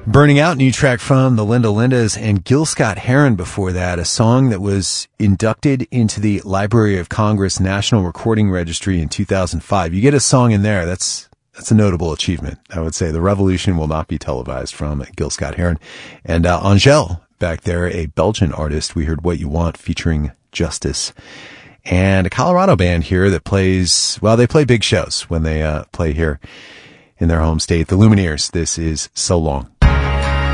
Burning Out, new track from the Linda Lindas, and Gil Scott-Heron before that, a song that was inducted into the Library of Congress National Recording Registry in 2005. You get a song in there, that's a notable achievement, I would say. The Revolution will not be televised from Gil Scott-Heron. And Angèle back there, a Belgian artist. We heard What You Want featuring Justice. And a Colorado band here that plays, well, they play big shows when they play here in their home state. The Lumineers, this is So Long.